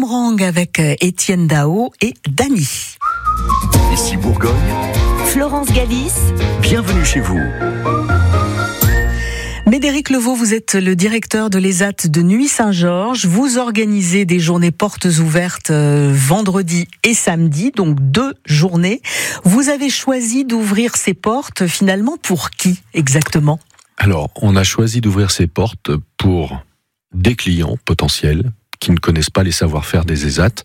Boomerang avec Étienne Dao et Dany. Ici Bourgogne, Florence Galis, bienvenue chez vous. Médéric Levaux, vous êtes le directeur de l'ESAT de Nuits-Saint-Georges. Vous organisez des journées portes ouvertes vendredi et samedi, donc 2 journées. Vous avez choisi d'ouvrir ces portes finalement pour qui exactement ? Alors, on a choisi d'ouvrir ces portes pour des clients potentiels qui ne connaissent pas les savoir-faire des ESAT,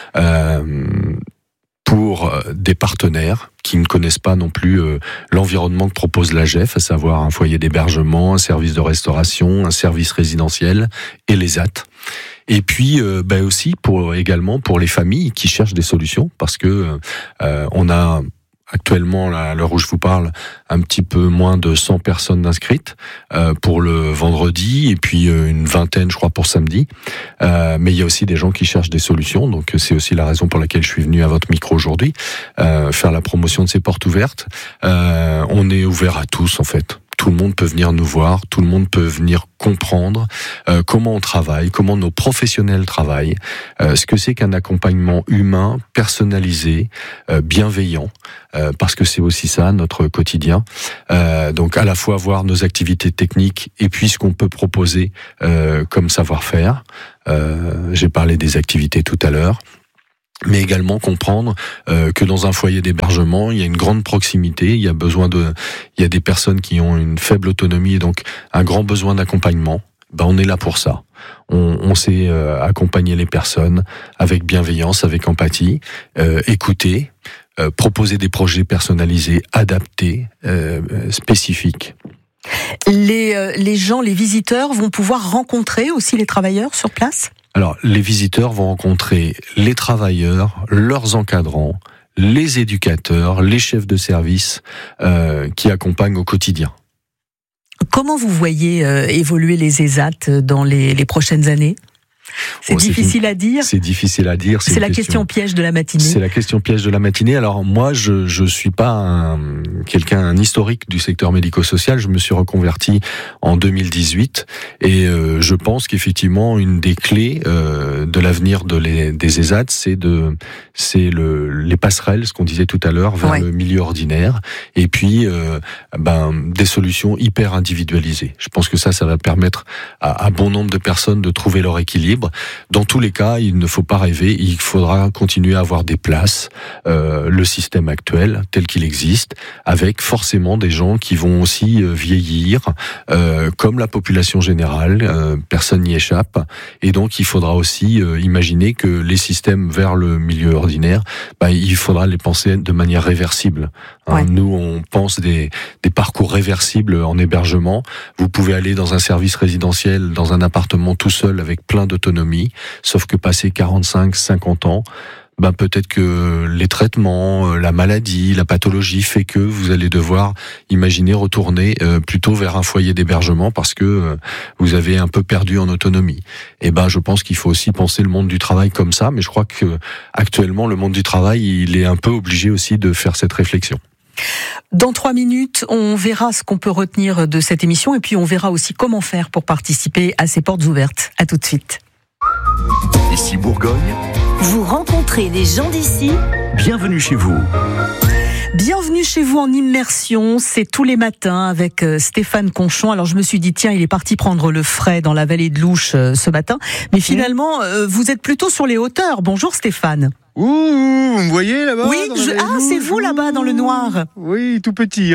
pour des partenaires qui ne connaissent pas non plus l'environnement que propose l'AGEF, à savoir un foyer d'hébergement, un service de restauration, un service résidentiel et l'ESAT. Et puis aussi également pour les familles qui cherchent des solutions, parce que on a actuellement, à l'heure où je vous parle, un petit peu moins de 100 personnes inscrites pour le vendredi, et puis une vingtaine, je crois, pour samedi. Mais il y a aussi des gens qui cherchent des solutions, donc c'est aussi la raison pour laquelle je suis venu à votre micro aujourd'hui, faire la promotion de ces portes ouvertes. On est ouvert à tous, en fait. Tout le monde peut venir nous voir, tout le monde peut venir comprendre comment on travaille, comment nos professionnels travaillent, ce que c'est qu'un accompagnement humain, personnalisé, bienveillant, parce que c'est aussi ça notre quotidien. Donc à la fois voir nos activités techniques et puis ce qu'on peut proposer comme savoir-faire. J'ai parlé des activités tout à l'heure. Mais également comprendre que dans un foyer d'hébergement, il y a une grande proximité, il y a des personnes qui ont une faible autonomie et donc un grand besoin d'accompagnement. On est là pour ça. On sait accompagner les personnes avec bienveillance, avec empathie, écouter, proposer des projets personnalisés, adaptés, spécifiques. Les gens, les visiteurs vont pouvoir rencontrer aussi les travailleurs sur place ? Alors, les visiteurs vont rencontrer les travailleurs, leurs encadrants, les éducateurs, les chefs de service qui accompagnent au quotidien. Comment vous voyez évoluer les ESAT dans les prochaines années ? C'est difficile à dire. C'est difficile à dire. C'est la question piège de la matinée. C'est la question piège de la matinée. Alors moi, je suis pas un historique du secteur médico-social. Je me suis reconverti en 2018 et je pense qu'effectivement une des clés de l'avenir des ESAT, c'est les passerelles, ce qu'on disait tout à l'heure, vers le milieu ordinaire, et puis des solutions hyper individualisées. Je pense que ça va permettre à bon nombre de personnes de trouver leur équilibre. Dans tous les cas, il ne faut pas rêver, il faudra continuer à avoir des places, le système actuel tel qu'il existe, avec forcément des gens qui vont aussi vieillir, comme la population générale, personne n'y échappe, et donc il faudra aussi imaginer que les systèmes vers le milieu ordinaire, il faudra les penser de manière réversible. Nous, on pense des parcours réversibles en hébergement. Vous pouvez aller dans un service résidentiel, dans un appartement tout seul avec plein d'autonomie, sauf que passé 45, 50 ans, peut-être que les traitements, la maladie, la pathologie fait que vous allez devoir imaginer retourner plutôt vers un foyer d'hébergement parce que vous avez un peu perdu en autonomie. Et je pense qu'il faut aussi penser le monde du travail comme ça, mais je crois que actuellement le monde du travail, il est un peu obligé aussi de faire cette réflexion. Dans 3 minutes, on verra ce qu'on peut retenir de cette émission et puis on verra aussi comment faire pour participer à ces portes ouvertes. À tout de suite. Ici Bourgogne, vous rencontrez des gens d'ici. bienvenue chez vous. Bienvenue chez vous en immersion, c'est tous les matins avec Stéphane Conchon. Alors je me suis dit tiens, il est parti prendre le frais dans la vallée de l'Ouche ce matin, mais finalement vous êtes plutôt sur les hauteurs. Bonjour Stéphane. Ouh, vous me voyez là-bas? Oui, c'est vous là-bas dans le noir. Oui, tout petit.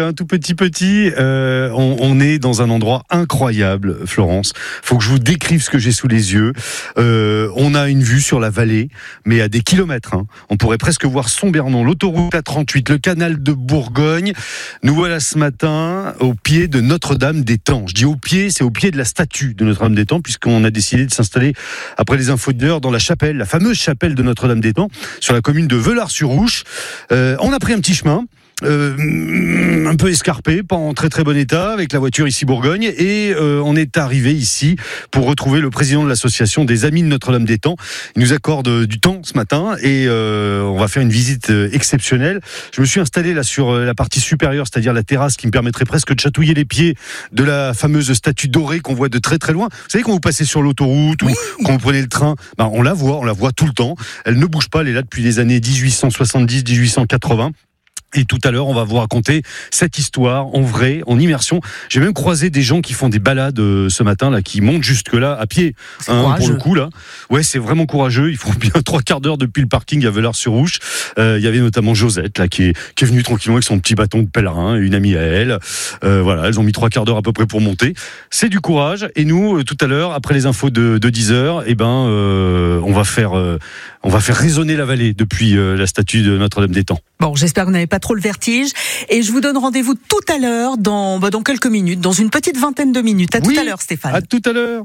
On est dans un endroit incroyable, Florence. Faut que je vous décrive ce que j'ai sous les yeux. On a une vue sur la vallée, mais à des kilomètres. On pourrait presque voir Sombernon, l'autoroute A38, le canal de Bourgogne. Nous voilà ce matin au pied de Notre-Dame-des-Temps. Je dis au pied, c'est au pied de la statue de Notre-Dame-des-Temps, puisqu'on a décidé de s'installer après les infos d'heure dans la chapelle, la fameuse chapelle de Notre-Dame-des-Temps, sur la commune de Velars-sur-Ouche. On a pris un petit chemin un peu escarpé, pas en très très bon état, avec la voiture ici Bourgogne, et on est arrivé ici pour retrouver le président de l'association des Amis de Notre-Dame-des-Temps. Il nous accorde du temps ce matin et on va faire une visite exceptionnelle. Je me suis installé là sur la partie supérieure, c'est-à-dire la terrasse qui me permettrait presque de chatouiller les pieds de la fameuse statue dorée qu'on voit de très très loin. Vous savez, quand vous passez sur l'autoroute ou quand vous prenez le train, on la voit tout le temps. Elle ne bouge pas, elle est là depuis les années 1870-1880. Et tout à l'heure, on va vous raconter cette histoire en vrai, en immersion. J'ai même croisé des gens qui font des balades ce matin, là, qui montent jusque-là à pied, pour le coup, là. Ouais, c'est vraiment courageux. Ils font bien 3/4 d'heure depuis le parking à Velars-sur-Ouche. Il y avait notamment Josette, là, qui est venue tranquillement avec son petit bâton de pèlerin, une amie à elle. Voilà, elles ont mis 3/4 d'heure à peu près pour monter. C'est du courage. Et nous, tout à l'heure, après les infos de 10h, on va faire résonner la vallée depuis la statue de Notre-Dame-des-Temps. Bon, j'espère que vous n'avez pas trop le vertige. Et je vous donne rendez-vous tout à l'heure, dans quelques minutes, dans une petite vingtaine de minutes. À tout à l'heure, Stéphane. À tout à l'heure.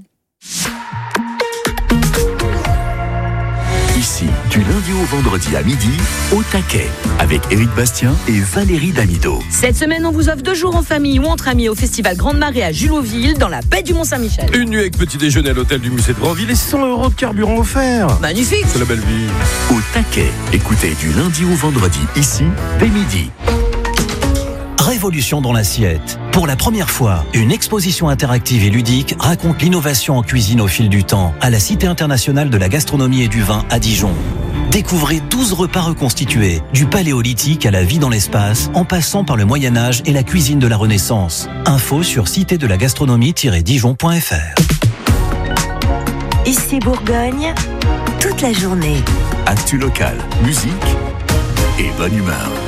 Ici, du lundi au vendredi à midi, au taquet, avec Éric Bastien et Valérie Damido. Cette semaine, on vous offre 2 jours en famille ou entre amis au festival Grande Marée à Juloville, dans la baie du Mont-Saint-Michel. Une nuit avec petit déjeuner à l'hôtel du musée de Grandville et 100 € de carburant offert. Magnifique. C'est la belle vie. Au taquet, écoutez du lundi au vendredi, ici, dès midi. Révolution dans l'assiette. Pour la première fois, une exposition interactive et ludique raconte l'innovation en cuisine au fil du temps à la Cité internationale de la gastronomie et du vin à Dijon. Découvrez 12 repas reconstitués, du paléolithique à la vie dans l'espace, en passant par le Moyen-Âge et la cuisine de la Renaissance. Info sur citédelagastronomie-dijon.fr. Ici Bourgogne, toute la journée. Actu locale, musique et bonne humeur.